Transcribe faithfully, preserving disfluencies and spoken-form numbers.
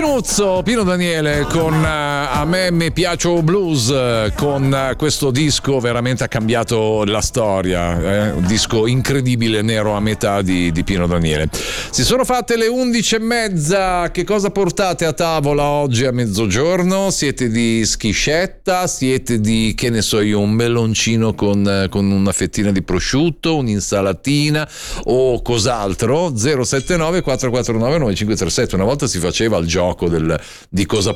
Pinuzzo, Pino Daniele con uh, A me mi piace o blues, uh, con uh, questo disco veramente ha cambiato la storia, eh? Un disco incredibile, nero a metà di, di Pino Daniele. Si sono fatte le undici e mezza, che cosa portate a tavola oggi a mezzogiorno? Siete di schiscetta? Siete di, che ne so io, un meloncino con, con una fettina di prosciutto, un'insalatina o cos'altro? zero sette nove quattro quattro nove nove cinque tre sette. Una volta si faceva il gioco del, di cosa